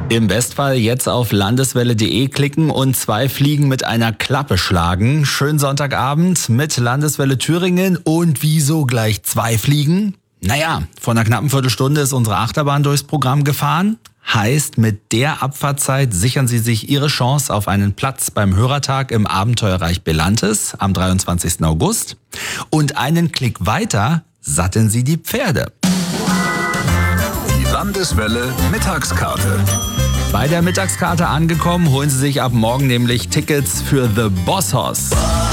Im Bestfall jetzt auf landeswelle.de klicken und 2 Fliegen mit einer Klappe schlagen. Schönen Sonntagabend mit Landeswelle Thüringen und wieso gleich 2 Fliegen? Naja, vor einer knappen Viertelstunde ist unsere Achterbahn durchs Programm gefahren. Heißt, mit der Abfahrtzeit sichern Sie sich Ihre Chance auf einen Platz beim Hörertag im Abenteuerreich Belantes am 23. August. Und einen Klick weiter satteln Sie die Pferde. Die Landeswelle Mittagskarte. Bei der Mittagskarte angekommen, holen Sie sich ab morgen nämlich Tickets für The Boss Hoss.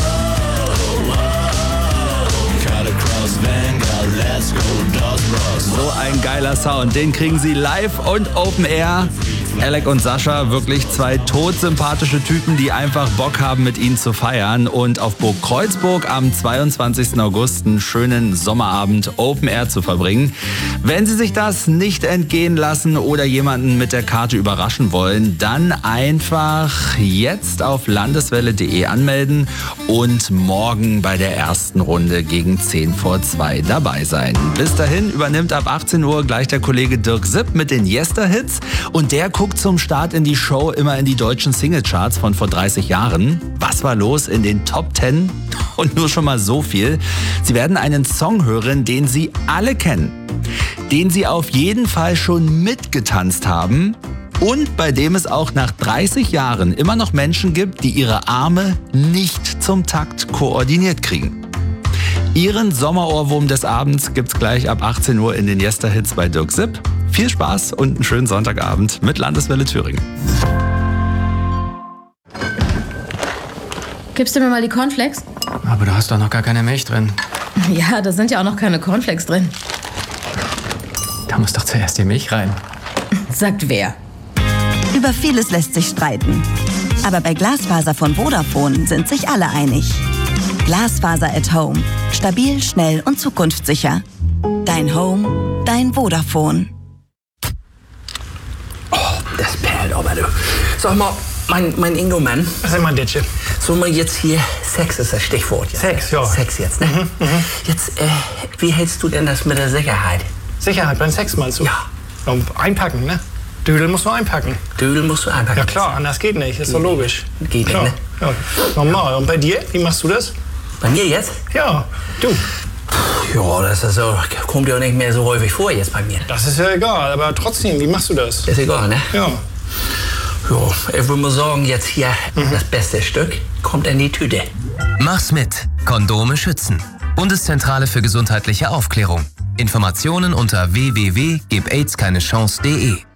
So ein geiler Sound, den kriegen Sie live und Open Air. Alec und Sascha, wirklich 2 todsympathische Typen, die einfach Bock haben, mit ihnen zu feiern. Und auf Burg Kreuzburg am 22. August einen schönen Sommerabend Open Air zu verbringen. Wenn Sie sich das nicht entgehen lassen oder jemanden mit der Karte überraschen wollen, dann einfach jetzt auf landeswelle.de anmelden und morgen bei der ersten Runde gegen 1:10 dabei sein. Bis dahin übernimmt ab 18 Uhr gleich der Kollege Dirk Sipp mit den Yester-Hits und der guckt zum Start in die Show immer in die deutschen Singlecharts von vor 30 Jahren. Was war los in den Top 10? Und nur schon mal so viel. Sie werden einen Song hören, den Sie alle kennen, den Sie auf jeden Fall schon mitgetanzt haben und bei dem es auch nach 30 Jahren immer noch Menschen gibt, die ihre Arme nicht zum Takt koordiniert kriegen. Ihren Sommerohrwurm des Abends gibt's gleich ab 18 Uhr in den Yester-Hits bei Dirk Sipp. Viel Spaß und einen schönen Sonntagabend mit Landeswelle Thüringen. Gibst du mir mal die Cornflakes? Aber du hast doch noch gar keine Milch drin. Ja, da sind ja auch noch keine Cornflakes drin. Da muss doch zuerst die Milch rein. Sagt wer? Über vieles lässt sich streiten. Aber bei Glasfaser von Vodafone sind sich alle einig. Glasfaser at Home. Stabil, schnell und zukunftssicher. Dein Home, dein Vodafone. Oh, das perlt aber, du. Sag mal, mein Ingo-Mann. Was ist mein Ditche? So mal jetzt hier, Sex ist das Stichwort. Jetzt, Sex, ja. Sex jetzt, ne? Jetzt, wie hältst du denn das mit der Sicherheit? Sicherheit beim Sex meinst du? Ja. Und einpacken, ne? Dödel musst du einpacken. Dödel musst du einpacken. Ja klar, anders geht nicht, ist doch logisch. Geht klar. nicht, ne? Ja. Normal. Und bei dir, wie machst du das? Bei mir jetzt? Ja, du. Ja, das ist so, kommt ja nicht mehr so häufig vor jetzt bei mir. Das ist ja egal, aber trotzdem, wie machst du das? Ist egal, ne? Ja. Ja, ich würde mal sagen, jetzt hier das beste Stück kommt in die Tüte. Mach's mit. Kondome schützen. Bundeszentrale für gesundheitliche Aufklärung. Informationen unter www.gebaidskeinechance.de